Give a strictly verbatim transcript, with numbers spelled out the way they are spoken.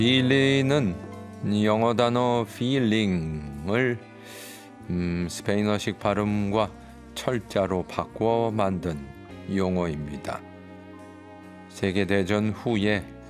feeling은 영어 단어 feeling을 음, 스페인어식 발음과 철자로 바꾸어 만든 용어입니다. 세계대전 후에